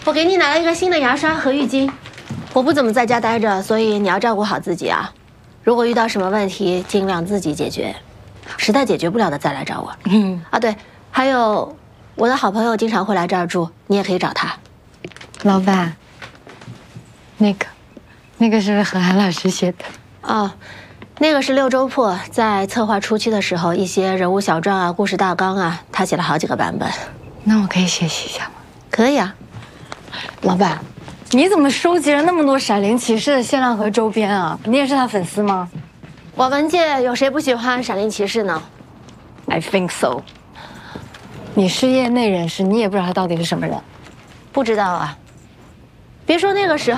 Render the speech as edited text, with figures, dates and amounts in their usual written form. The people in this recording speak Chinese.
我给你拿了一个新的牙刷和浴巾。我不怎么在家待着，所以你要照顾好自己啊。如果遇到什么问题，尽量自己解决，实在解决不了的再来找我。啊，对，还有我的好朋友经常会来这儿住，你也可以找他。 老板，那个是不是何涵老师写的？ 哦，那个是六周破在策划初期的时候，一些人物小传啊、故事大纲啊，他写了好几个版本。 那我可以学习一下吗？ 可以啊。 老板，你怎么收集了那么多《闪灵骑士》的限量盒周边啊？你也是他粉丝吗？ 我们界有谁不喜欢闪灵骑士呢 I think so。你是业内人士，你也不知道他到底是什么人。 不知道啊。别说那个时候。